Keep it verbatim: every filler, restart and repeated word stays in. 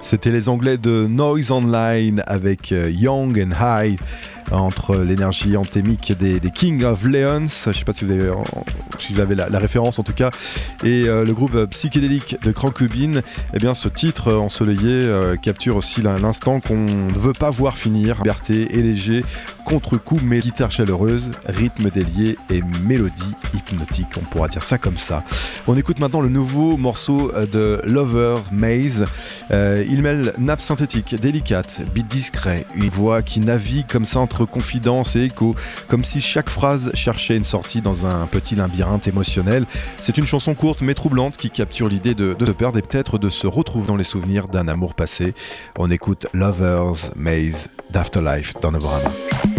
C'était les Anglais de Noise Online avec Young and High, entre l'énergie anthémique des, des King of Leons, je ne sais pas si vous avez, si vous avez la, la référence en tout cas, et euh, le groupe psychédélique de Crankubin. Eh bien, ce titre ensoleillé euh, capture aussi l'instant qu'on ne veut pas voir finir. Liberté et léger, contre-coup mais guitare chaleureuse, rythme délié et mélodie hypnotique, on pourra dire ça comme ça. On écoute maintenant le nouveau morceau de Lover Maze. Euh, il mêle nappe synthétique délicate, beat discret, une voix qui navigue comme ça entre confidence et écho, comme si chaque phrase cherchait une sortie dans un petit labyrinthe émotionnel. C'est une chanson courte mais troublante qui capture l'idée de, de se perdre et peut-être de se retrouver dans les souvenirs d'un amour passé. On écoute Lover's Maze d'Afterlife dans Novorama.